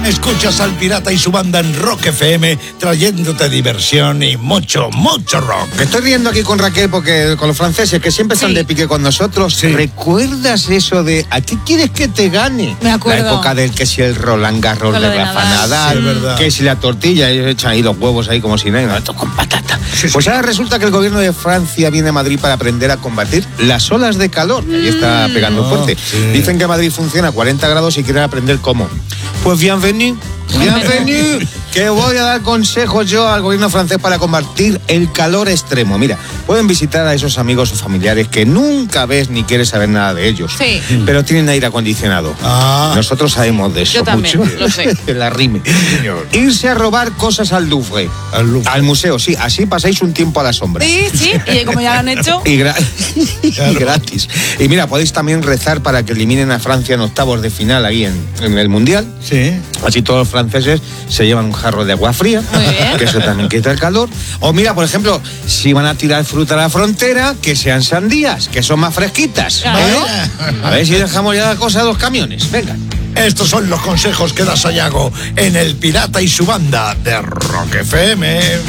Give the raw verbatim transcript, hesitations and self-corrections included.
Escuchas al Pirata y su banda en Rock F M, trayéndote diversión y mucho, mucho rock. Me estoy riendo aquí con Raquel porque con los franceses que siempre están Sí. de pique con nosotros. Sí. ¿Recuerdas eso de a qué quieres que te gane? Me acuerdo. La época del que si el Roland Garros Con de lo de Rafa Nadal. Nadal, Sí, es verdad. que si la tortilla, ellos echan ahí los huevos ahí como si nada, esto con patata. Sí, sí. Pues ahora resulta que el gobierno de Francia viene a Madrid para aprender a combatir las olas de calor. Ahí está pegando Ah, fuerte. sí. Dicen que Madrid funciona a cuarenta grados y quieren aprender cómo. Pues bienvenido. Bienvenido, que voy a dar consejos yo al gobierno francés para combatir el calor extremo. Mira, pueden visitar a esos amigos o familiares que nunca ves ni quieres saber nada de ellos, Sí. pero tienen aire acondicionado. Ah. Nosotros sabemos de eso Yo también, mucho. lo sé. La rime. Señor. Irse a robar cosas al Louvre. Al Louvre. Al museo, sí, así pasáis un tiempo a la sombra. Sí, sí, y como ya lo han hecho. Y, gra- y Claro. gratis. Y mira, podéis también rezar para que eliminen a Francia en octavos de final ahí en, en el Mundial. Sí. Así todos los franceses se llevan un jarro de agua fría, Muy bien. que eso también quita el calor. O mira, por ejemplo, si van a tirar fruta a la frontera, que sean sandías, que son más fresquitas. Claro. ¿eh? A ver si dejamos ya la cosa a los camiones. Venga. Estos son los consejos que da Sayago en el Pirata y su banda de Rock F M.